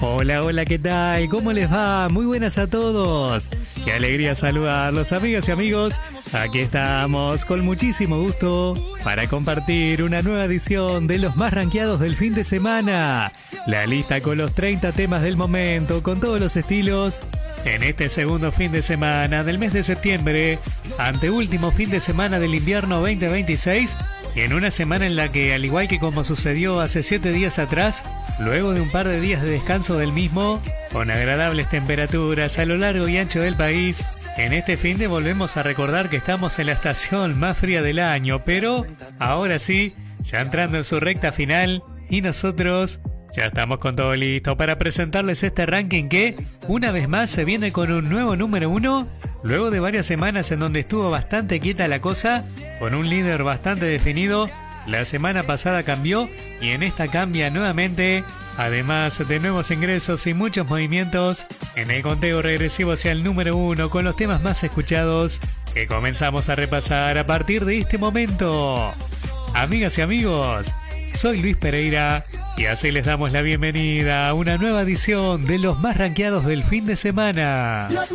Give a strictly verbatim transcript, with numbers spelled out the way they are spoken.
Hola, hola, ¿qué tal? ¿Cómo les va? Muy buenas a todos. Qué alegría saludarlos, amigas y amigos. Aquí estamos con muchísimo gusto para compartir una nueva edición de los más rankeados del fin de semana. La lista con los treinta temas del momento, con todos los estilos. En este segundo fin de semana del mes de septiembre, anteúltimo fin de semana del invierno veinte veintiséis, y en una semana en la que, al igual que como sucedió hace siete días atrás, luego de un par de días de descanso del mismo, con agradables temperaturas a lo largo y ancho del país, en este fin de volvemos a recordar que estamos en la estación más fría del año, pero ahora sí, ya entrando en su recta final, y nosotros ya estamos con todo listo para presentarles este ranking que, una vez más, se viene con un nuevo número uno, luego de varias semanas en donde estuvo bastante quieta la cosa, con un líder bastante definido. La semana pasada cambió y en esta cambia nuevamente, además de nuevos ingresos y muchos movimientos en el conteo regresivo hacia el número uno con los temas más escuchados que comenzamos a repasar a partir de este momento. Amigas y amigos, soy Luis Pereira y así les damos la bienvenida a una nueva edición de los más rankeados del fin de semana.